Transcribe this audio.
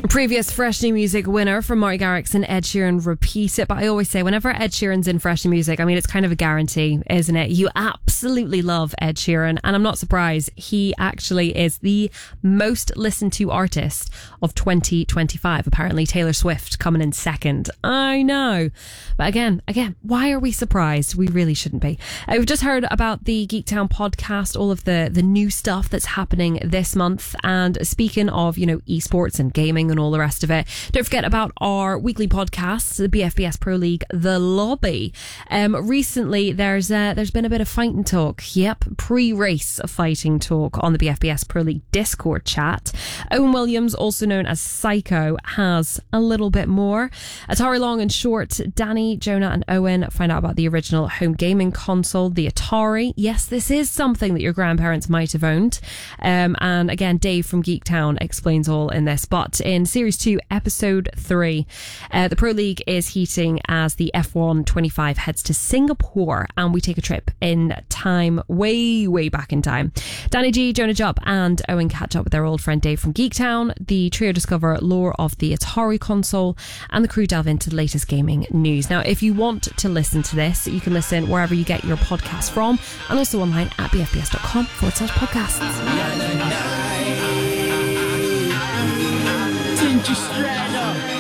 Previous Fresh New Music winner from Marty Garrix and Ed Sheeran repeat it. But I always say, whenever Ed Sheeran's in Fresh New Music, I mean, it's kind of a guarantee, isn't it? You absolutely love Ed Sheeran. And I'm not surprised. He actually is the most listened to artist of 2025. Apparently Taylor Swift coming in second. I know. But again, why are we surprised? We really shouldn't be. We've just heard about the Geektown podcast, all of the new stuff that's happening this month. And speaking of, esports and gaming and all the rest of it, don't forget about our weekly podcast, the BFBS Pro League, The Lobby. Recently, there's been a bit of fighting talk. Yep, pre-race fighting talk on the BFBS Pro League Discord chat. Owen Williams, also known as Psycho, has a little bit more. Atari Long and Short, Danny, Jonah and Owen find out about the original home gaming console, the Atari. Yes, this is something that your grandparents might have owned. And again, Dave from Geektown explains all in this. But in Series 2, Episode 3, the Pro League is heating as the F1 25 heads to Singapore, and we take a trip in time, way back in time. Danny G, Jonah Jupp and Owen catch up with their old friend Dave from Geektown. The trio discover lore of the Atari console, and the crew delve into the latest gaming news. Now, if you want to listen to this, you can listen wherever you get your podcasts from, and also online at bfbs.com/podcasts. Straight